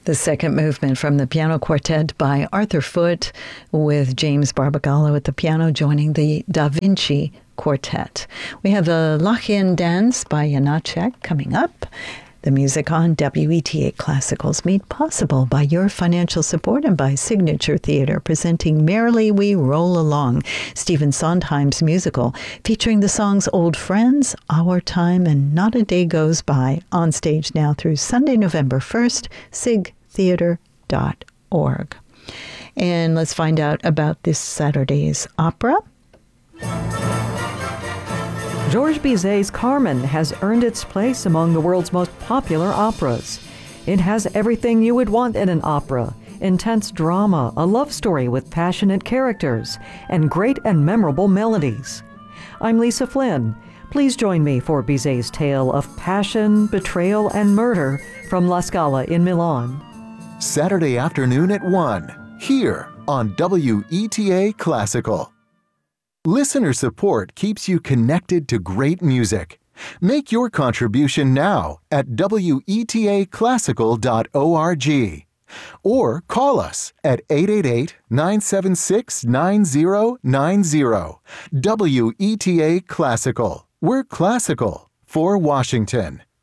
The second movement from the piano quartet by Arthur Foote, with James Barbagallo at the piano joining the Da Vinci Quartet. We have the Lachlan Dance by Janacek coming up. The music on WETA Classicals made possible by your financial support and by Signature Theater, presenting Merrily We Roll Along, Stephen Sondheim's musical, featuring the songs Old Friends, Our Time, and Not a Day Goes By, on stage now through Sunday, November 1st, sigtheater.org. And let's find out about this Saturday's opera. Georges Bizet's Carmen has earned its place among the world's most popular operas. It has everything you would want in an opera: intense drama, a love story with passionate characters, and great and memorable melodies. I'm Lisa Flynn. Please join me for Bizet's tale of passion, betrayal, and murder from La Scala in Milan. Saturday afternoon at 1, here on WETA Classical. Listener support keeps you connected to great music. Make your contribution now at wetaclassical.org or call us at 888-976-9090. WETA Classical. We're classical for Washington.